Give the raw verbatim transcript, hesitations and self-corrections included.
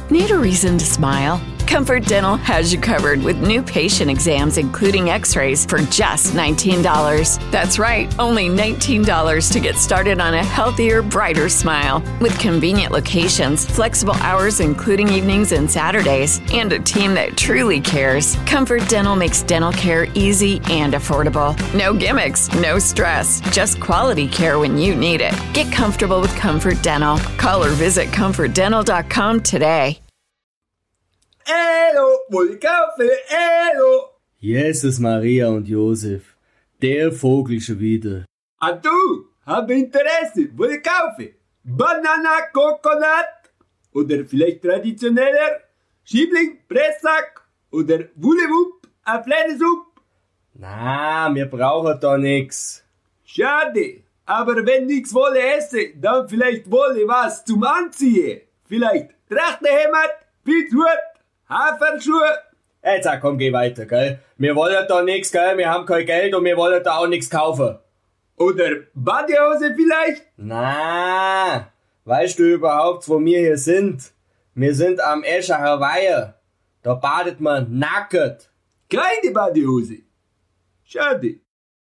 Need a reason to smile? Comfort Dental has you covered with new patient exams, including x-rays, for just nineteen dollars. That's right, only nineteen dollars to get started on a healthier, brighter smile. With convenient locations, flexible hours, including evenings and Saturdays, and a team that truly cares, Comfort Dental makes dental care easy and affordable. No gimmicks, no stress, just quality care when you need it. Get comfortable with Comfort Dental. Call or visit comfort dental dot com today. Elo, wohl Kaffee, Elo. Jesus, Maria und Josef, der Vogel schon wieder. Ah du, hab Interesse, wohl Kaffee. Banana, Coconut. Oder vielleicht traditioneller Schiebling, Pressack. Oder Wullewupp, ein kleines Supp. Na, wir brauchen da nix. Schade, aber wenn nix wolle esse, dann vielleicht wolle was zum Anziehen. Vielleicht Trachtenhemd, Pilzhut, Haferschuhe. Jetzt komm, geh weiter, gell? Wir wollen da nix, gell? Wir haben kein Geld und wir wollen da auch nix kaufen. Oder Badehose vielleicht? Na, weißt du überhaupt, wo wir hier sind? Wir sind am Escher Weiher. Da badet man nackt. Keine Badehose. Schade.